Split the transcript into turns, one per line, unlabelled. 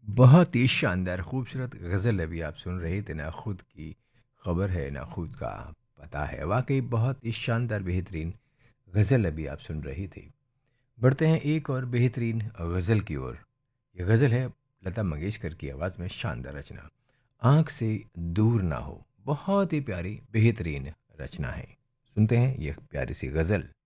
बहुत ही शानदार खूबसूरत गज़ल अभी आप सुन रहे थे। ना खुद की खबर है ना खुद का पता है। वाकई बहुत ही शानदार बेहतरीन गज़ल अभी आप सुन रहे थे। बढ़ते हैं एक और बेहतरीन गज़ल की ओर। ये गज़ल है लता मंगेशकर की आवाज़ में शानदार रचना आँख से दूर ना हो। बहुत ही प्यारी बेहतरीन रचना है। सुनते हैं ये प्यारी सी गज़ल।